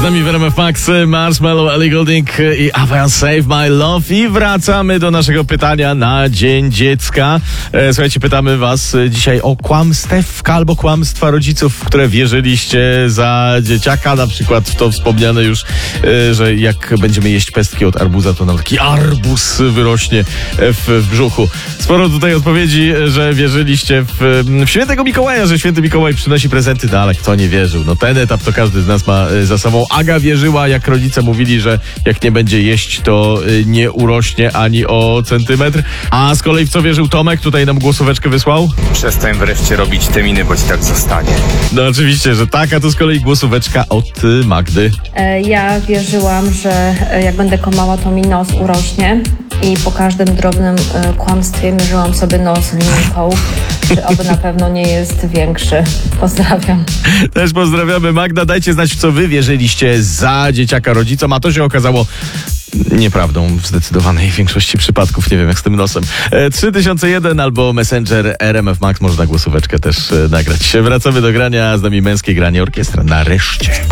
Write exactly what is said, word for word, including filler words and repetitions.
nami w R M F Max Marshmello, Ellie Goulding i Avian Save My Love. I wracamy do naszego pytania na Dzień Dziecka. E, słuchajcie, pytamy was dzisiaj o kłamstewka albo kłamstwa rodziców, w które wierzyliście za dzieciaka. Na przykład w to wspomniane już, e, że jak będziemy jeść pestki od arbuza, to nam taki arbuz wyrośnie w, w brzuchu. Sporo tutaj odpowiedzi, że wierzyliście w, w świętego Mikołaja, że święty Mikołaj przynosi prezenty, no ale kto nie wierzył? No ten etap to każdy z nas ma za sobą. Aga wierzyła, jak rodzice mówili, że jak nie będzie jeść, to nie urośnie ani o centymetr. A z kolei w co wierzył Tomek? Tutaj nam głosóweczkę wysłał. Przestań wreszcie robić te miny, bo ci tak zostanie. No oczywiście, że tak, a to z kolei głosóweczka od y, Magdy. Ja wierzyłam, że jak będę komała, to mi nos urośnie i po każdym drobnym kłamstwie mierzyłam sobie nos linką, czy oby na pewno nie jest większy. Pozdrawiam. Też pozdrawiamy. Magda, dajcie znać, w co wy wierzyliście za dzieciaka rodzicom, a to się okazało nieprawdą w zdecydowanej większości przypadków. Nie wiem, jak z tym nosem. E, trzy tysiące jeden albo Messenger R M F Max. Można głosóweczkę też e, nagrać. Wracamy do grania. Z nami męskie granie orkiestra. Nareszcie.